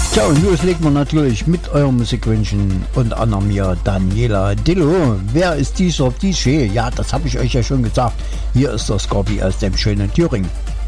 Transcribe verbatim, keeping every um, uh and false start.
Tja, und los legen wir natürlich mit eurem Musikwünschen und anderem mir Daniela Dillo. Wer ist dieser D J? Ja, das habe ich euch ja schon gesagt. Hier ist der Scorpi aus dem schönen Thüringen.